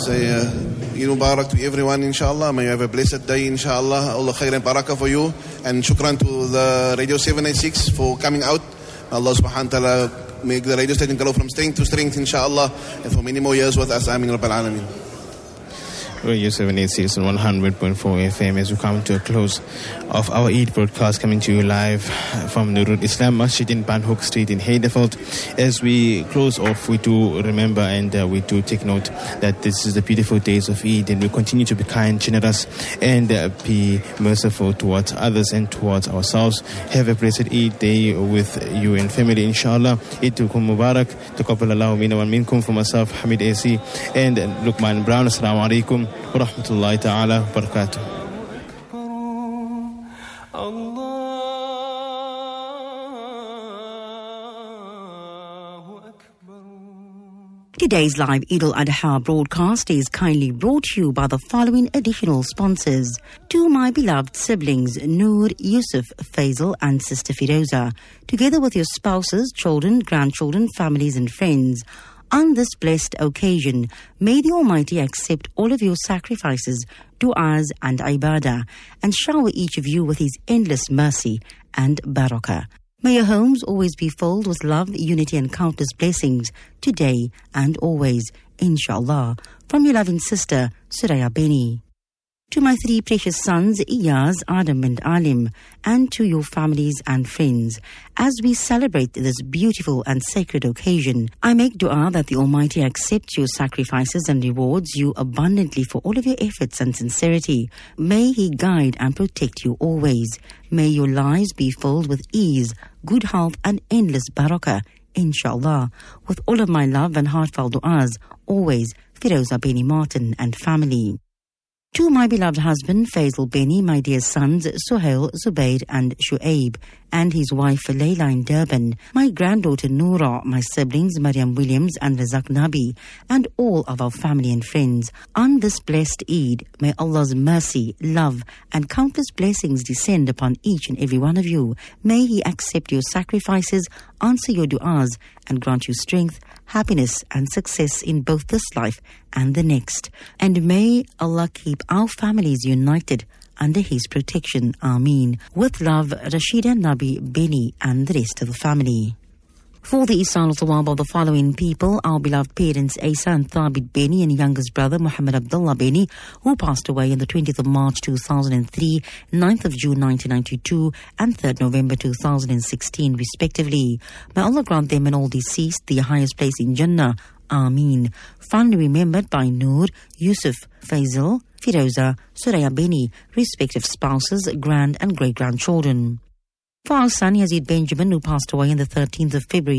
say Eid Mubarak to everyone, inshallah. May you have a blessed day, inshallah. Allah khair and barakah for you. And shukran to the Radio 786 for coming out. Allah subhanahu wa ta'ala make the radio station grow from strength to strength, inshallah. And for many more years with us. Ameen Rabbil Alameen. Radio 786 and 100.4 FM as we come to a close of our Eid broadcast, coming to you live from Nurul Islam Masjid in Banhoek Street in Heideveld. As we close off, we do remember and we do take note that this is the beautiful days of Eid, and we continue to be kind, generous, and be merciful towards others and towards ourselves. Have a blessed Eid day with you and family, inshallah. Eid Mubarak. Taqabbalallahu minna wa minkum. From myself, Hamid AC, and Luqman Brown. Assalamu alaikum wa rahmatullahi ta'ala wa barakatuh. Today's live Eid al-Adha broadcast is kindly brought to you by the following additional sponsors. To my beloved siblings, Noor, Yusuf, Faisal and Sister Firoza, together with your spouses, children, grandchildren, families and friends, on this blessed occasion, may the Almighty accept all of your sacrifices, du'as and ibadah, and shower each of you with His endless mercy and barakah. May your homes always be filled with love, unity and countless blessings, today and always, inshallah. From your loving sister, Suraya Beni. To my three precious sons, Iyaz, Adam and Alim, and to your families and friends, as we celebrate this beautiful and sacred occasion, I make dua that the Almighty accepts your sacrifices and rewards you abundantly for all of your efforts and sincerity. May He guide and protect you always. May your lives be filled with ease, good health and endless barakah, inshallah. With all of my love and heartfelt du'as, always, Firoza Beni Martin and family. To my beloved husband, Faisal Beni, my dear sons, Suhail, Zubair and Shuaib, and his wife, Layla in Durban, my granddaughter, Noora, my siblings, Maryam Williams and Razak Nabi, and all of our family and friends. On this blessed Eid, may Allah's mercy, love, and countless blessings descend upon each and every one of you. May He accept your sacrifices, answer your du'as, and grant you strength, happiness and success in both this life and the next. And may Allah keep our families united under His protection. Ameen. With love, Rashida Nabi Beni and the rest of the family. For the Ihsan al-Thawab of the following people, our beloved parents Asa and Thabit Beni and youngest brother Muhammad Abdullah Beni, who passed away on the 20th of March 2003, 9th of June 1992 and 3rd November 2016 respectively. May Allah grant them and all deceased the highest place in Jannah. Ameen. Fondly remembered by Noor, Yusuf, Faisal, Firoza, Suraya Beni, respective spouses, grand and great-grandchildren. For our son Yazid Benjamin, who passed away on the 13th of February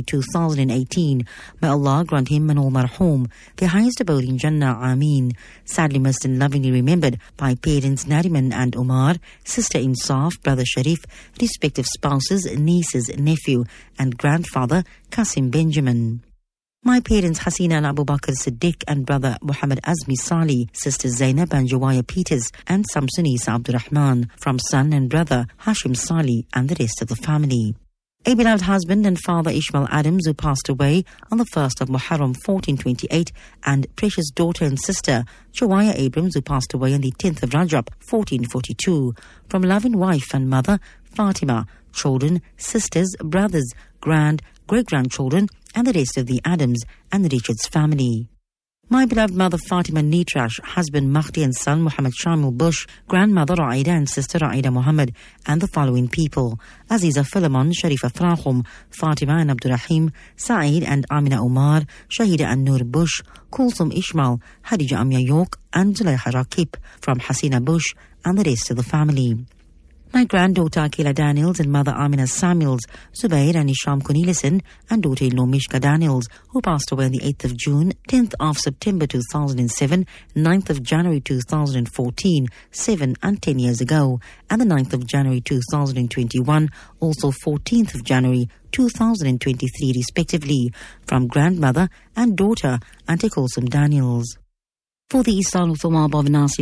2018, may Allah grant him and all marhum the highest abode in Jannah. Ameen. Sadly missed and lovingly remembered by parents Nariman and Umar, sister Insaf, brother Sharif, respective spouses, nieces, nephew and grandfather Qasim Benjamin. My parents Hasina and Abu Bakr Siddiq and brother Muhammad Azmi Sali, sisters Zainab and Jawaya Peters and Samsun Isa Abdurrahman, from son and brother Hashim Sali and the rest of the family. A beloved husband and father Ishmael Adams, who passed away on the 1st of Muharram 1428, and precious daughter and sister Jawaya Abrams, who passed away on the 10th of Rajab 1442, from loving wife and mother Fatima, children, sisters, brothers, great-grandchildren, and the rest of the Adams and Richards family. My beloved mother Fatima Nitrash, husband Mahdi and son Muhammad Shamil Bush, grandmother Raida and sister Raida Muhammad, and the following people: Aziza Philemon, Sharifa Frahum, Fatima and Abdurrahim, Saeed and Amina Umar, Shahida and Noor Bush, Kulsum Ishmael, Hadija Amya York, and Zulaikha Rakib, from Hasina Bush and the rest of the family. My granddaughter Akila Daniels and mother Amina Samuels, Zubair and Isham Cornelissen, and daughter-in-law Mishka Daniels, who passed away on the 8th of June, 10th of September 2007, 9th of January 2014, 7 and 10 years ago, and the 9th of January 2021, also 14th of January 2023 respectively, from grandmother and daughter Auntie Kulsum Daniels. For the Ihsan al-Thawab of Nasir